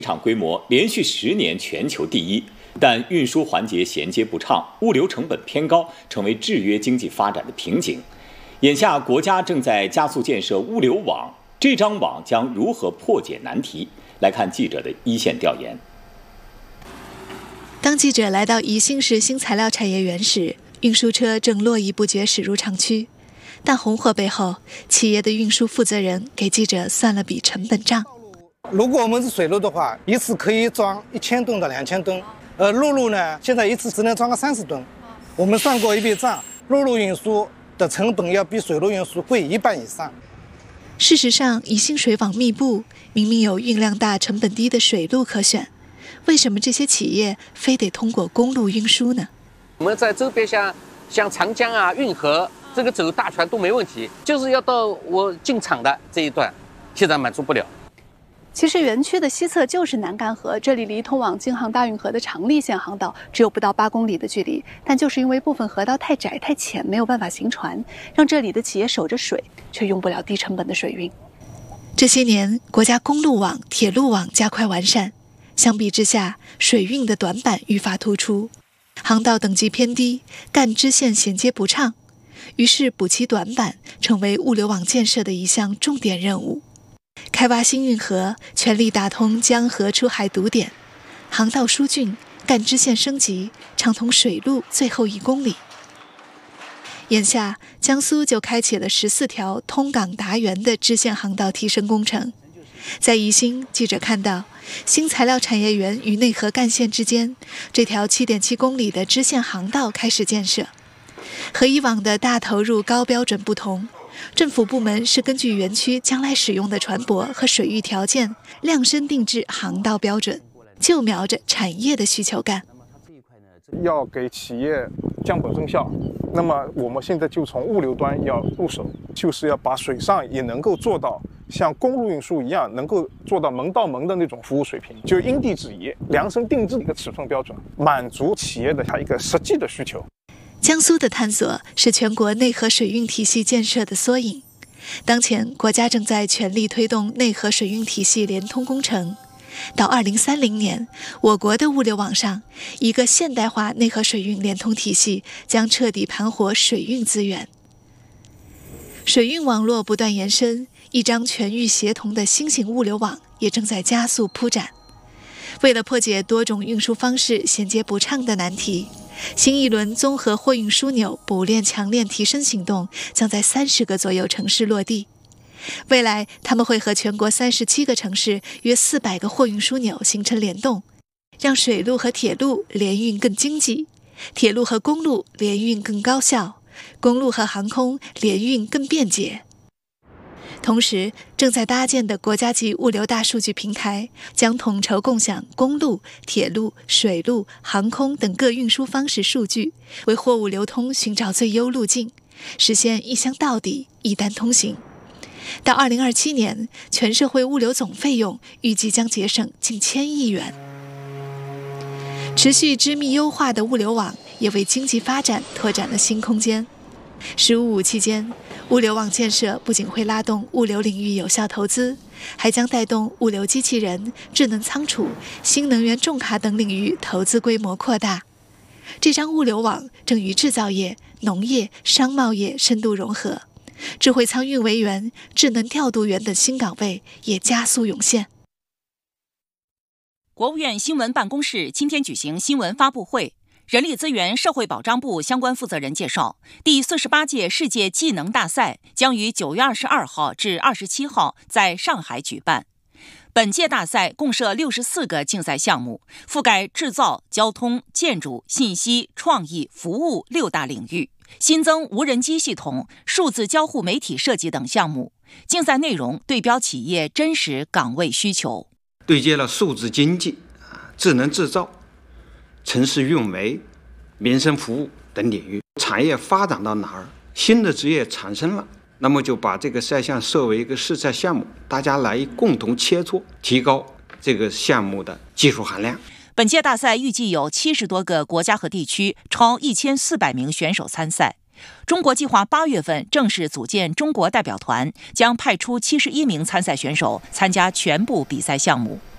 市场规模连续10年全球第一，但运输环节衔接不畅，物流成本偏高，成为制约经济发展的瓶颈。眼下，国家正在加速建设物流网，这张网将如何破解难题？来看记者的一线调研。 当记者来到宜兴市新材料产业园时，运输车正络绎不绝驶入厂区。但红火背后，企业的运输负责人给记者算了笔成本账。 如果我们是水路的话，一次可以装1000吨到2000吨，陆路呢，现在一次只能装个30吨。我们算过一笔账，陆路运输的成本要比水路运输贵1半以上。 事实上，宜兴水网密布，明明有运量大、成本低的水路可选，为什么这些企业非得通过公路运输呢？ 我们在周边像长江啊、运河，这个走大船都没问题，就是要到我进厂的这一段，现在满足不了。 其实园区的西侧就是南干河，这里离通往京杭大运河的长利线航道只有不到8公里的距离，但就是因为部分河道太窄太浅，没有办法行船，让这里的企业守着水，却用不了低成本的水运。 这些年，国家公路网、铁路网加快完善，相比之下，水运的短板愈发突出，航道等级偏低，干支线衔接不畅，于是补齐短板成为物流网建设的一项重点任务。开挖新运河，全力打通江河出海堵点，航道疏浚，干支线升级，畅通水路最后1公里。眼下，江苏就开启了14条通港达源的支线航道提升工程。在宜兴，记者看到新材料产业园与内河干线之间，这条7.7公里的支线航道开始建设。和以往的大投入高标准不同，政府部门是根据园区将来使用的船舶和水域条件量身定制航道标准，就瞄着产业的需求干。 要给企业降本增效，那么我们现在就从物流端要入手，就是要把水上也能够做到像公路运输一样，能够做到门到门的那种服务水平，就因地制宜、量身定制的一个尺寸标准，满足企业的它一个实际的需求。 江苏的探索是全国内河水运体系建设的缩影。当前，国家正在全力推动内河水运体系联通工程。到2030年，我国的物流网上，一个现代化内河水运联通体系将彻底盘活水运资源。水运网络不断延伸，一张全域协同的新型物流网也正在加速铺展。为了破解多种运输方式衔接不畅的难题，新一轮综合货运枢纽补链强链提升行动将在30个左右城市落地。未来，他们会和全国37个城市约400个货运枢纽形成联动，让水路和铁路联运更经济，铁路和公路联运更高效，公路和航空联运更便捷。同时，正在搭建的国家级物流大数据平台将统筹共享公路、铁路、水路、航空等各运输方式数据，为货物流通寻找最优路径，实现一箱到底、一单通行。到2027年，全社会物流总费用预计将节省近1000亿元。持续织密优化的物流网也为经济发展拓展了新空间。“15+5”期间，物流网建设不仅会拉动物流领域有效投资，还将带动物流机器人、智能仓储、新能源重卡等领域投资规模扩大。这张物流网正与制造业、农业、商贸业深度融合，智慧仓运维员、智能调度员等新岗位也加速涌现。 国务院新闻办公室今天举行新闻发布会，人力资源社会保障部相关负责人介绍，第48届世界技能大赛将于9月22号至27号在上海举办。本届大赛共设64个竞赛项目，覆盖制造、交通、建筑、信息、创意、服务6大领域，新增无人机系统、数字交互媒体设计等项目。竞赛内容对标企业真实岗位需求， 对接了数字经济、智能制造、城市运维、民生服务等领域。产业发展到哪儿，新的职业产生了，那么就把这个赛项设为一个试赛项目，大家来共同切磋，提高这个项目的技术含量。 本届大赛预计有70多个国家和地区，超1400名选手参赛。中国计划8月份正式组建中国代表团，将派出71名参赛选手参加全部比赛项目。